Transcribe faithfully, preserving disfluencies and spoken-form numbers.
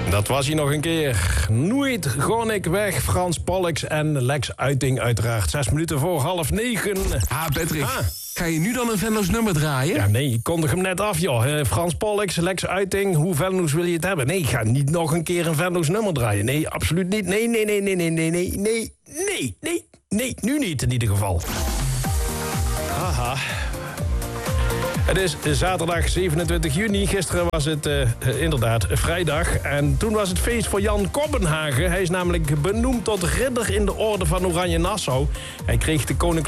Dat was hij nog een keer. Nooit gon ik weg, Frans Pollux en Lex Uiting uiteraard. Zes minuten voor half negen. Ah, Patrick. Ah. Ga je nu dan een Venlo's nummer draaien? Ja, nee, ik kondig hem net af, joh. Uh, Frans Pollux, Lex Uiting, hoe Venlo's wil je het hebben? Nee, ik ga niet nog een keer een Venlo's nummer draaien. Nee, absoluut niet. Nee, nee, nee, nee, nee, nee, nee, nee, nee, nee, nee, nu niet in ieder geval. Haha. Het is zaterdag zevenentwintig juni. Gisteren was het uh, inderdaad vrijdag. En toen was het feest voor Jan Koppenhagen. Hij is namelijk benoemd tot ridder in de orde van Oranje Nassau. Hij kreeg de koninklijke